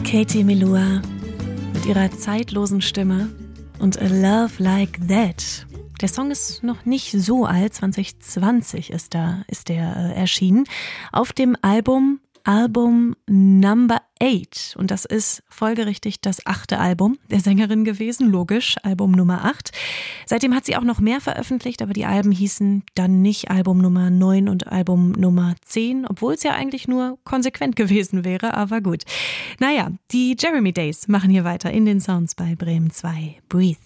Katie Melua mit ihrer zeitlosen Stimme und A Love Like That. Der Song ist noch nicht so alt, 2020 ist der erschienen, auf dem Album Number 8. Und das ist folgerichtig das 8. Album der Sängerin gewesen, logisch, Album Nummer 8. Seitdem hat sie auch noch mehr veröffentlicht, aber die Alben hießen dann nicht Album Nummer 9 und Album Nummer 10, obwohl es ja eigentlich nur konsequent gewesen wäre, aber gut. Naja, die Jeremy Days machen hier weiter in den Sounds bei Bremen 2. Breathe.